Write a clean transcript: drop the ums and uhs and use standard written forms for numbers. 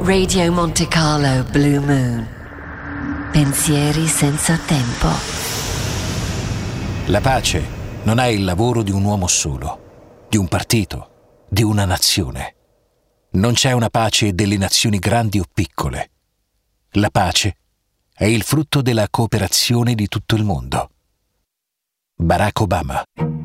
Radio Monte Carlo Blue Moon. Pensieri senza tempo. La pace non è il lavoro di un uomo solo, di un partito, di una nazione. Non c'è una pace delle nazioni grandi o piccole. La pace è il frutto della cooperazione di tutto il mondo. Barack Obama.